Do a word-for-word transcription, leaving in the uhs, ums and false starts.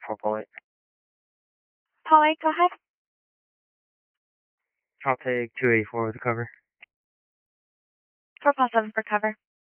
For Paul eight. Paul eight, go ahead. I'll take two eighty-four with the cover. four Paul seven for cover.